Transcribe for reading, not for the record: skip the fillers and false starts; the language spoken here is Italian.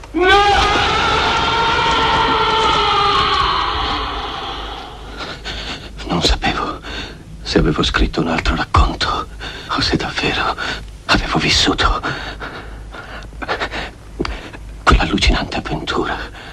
Non sapevo se avevo scritto un altro racconto o se davvero avevo vissuto quell'allucinante avventura.